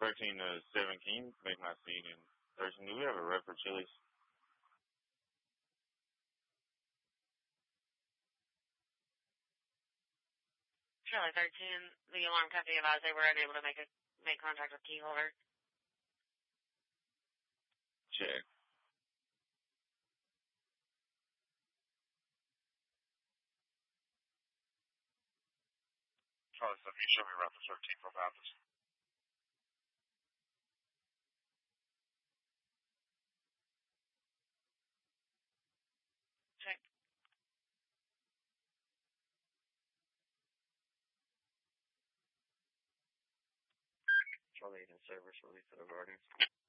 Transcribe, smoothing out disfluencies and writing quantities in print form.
13 to 17, make my seat. And 13, do we have a rep for Chili's? Charlie 13, the alarm company advised they were unable to make contact with key holder. Check. Charlie 7, you show me around the 13 for Baptist. Check. Charlie 8 in service, release to the guardians.